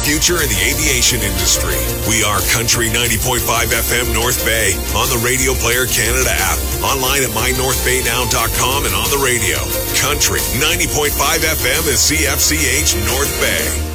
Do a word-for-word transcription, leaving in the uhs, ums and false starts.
future in the aviation industry. We are Country ninety point five F M North Bay on the Radio Player Canada app, online at my north bay now dot com and on the radio. Country ninety point five F M is C F C H North Bay.